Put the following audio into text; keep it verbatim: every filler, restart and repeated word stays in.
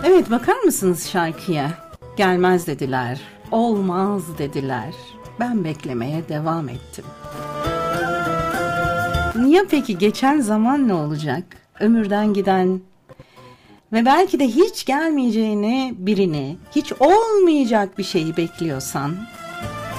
Evet, bakar mısınız şarkıya? Gelmez dediler, olmaz dediler. Ben beklemeye devam ettim. Niye peki, geçen zaman ne olacak? Ömürden giden ve belki de hiç gelmeyeceğini, birini, hiç olmayacak bir şeyi bekliyorsan